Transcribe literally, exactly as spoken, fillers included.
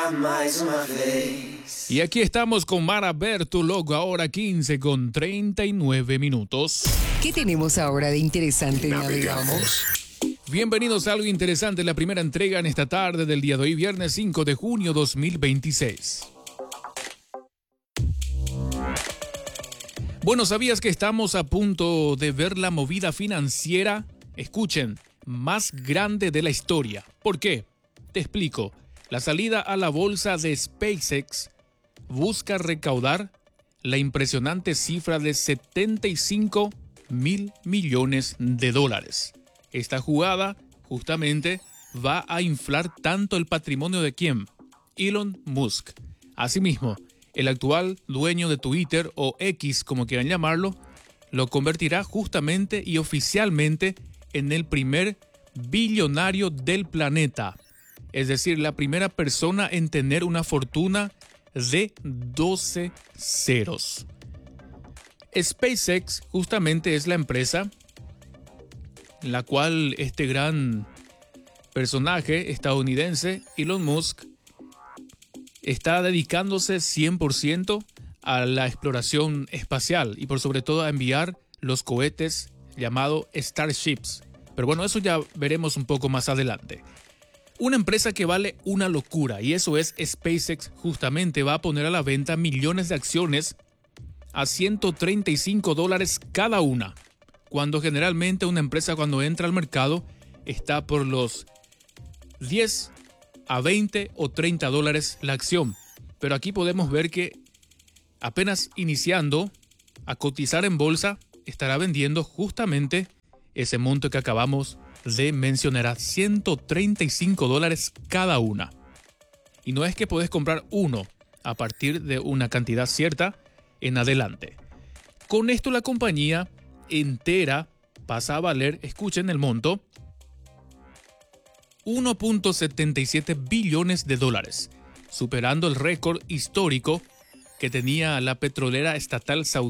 mais uma vez. Y aquí estamos con Mara Bertologo, ahora quince con treinta y nueve minutos. ¿Qué tenemos ahora de interesante? Navegamos. Bienvenidos a algo interesante, la primera entrega en esta tarde del día de hoy, viernes cinco de junio dos mil veintiséis. Bueno, ¿sabías que estamos a punto de ver la movida financiera? Escuchen, más grande de la historia. ¿Por qué? Te explico. La salida a la bolsa de SpaceX busca recaudar la impresionante cifra de setenta y cinco mil millones de dólares. Esta jugada justamente va a inflar tanto el patrimonio de ¿quién? Elon Musk. Asimismo, el actual dueño de Twitter, o X como quieran llamarlo, lo convertirá justamente y oficialmente en el primer billonario del planeta. Es decir, la primera persona en tener una fortuna de doce ceros. SpaceX justamente es la empresa en la cual este gran personaje estadounidense, Elon Musk, está dedicándose cien por ciento a la exploración espacial y por sobre todo a enviar los cohetes llamados Starships. Pero bueno, eso ya veremos un poco más adelante. Una empresa que vale una locura, y eso es SpaceX, justamente va a poner a la venta millones de acciones a ciento treinta y cinco dólares cada una, cuando generalmente una empresa cuando entra al mercado está por los diez a veinte o treinta dólares la acción. Pero aquí podemos ver que apenas iniciando a cotizar en bolsa estará vendiendo justamente ese monto que acabamos de mencionar, a ciento treinta y cinco dólares cada una. Y no es que podés comprar uno a partir de una cantidad cierta en adelante. Con esto la compañía entera pasa a valer, escuchen el monto, uno punto setenta y siete billones de dólares, superando el récord histórico que tenía la petrolera estatal saudí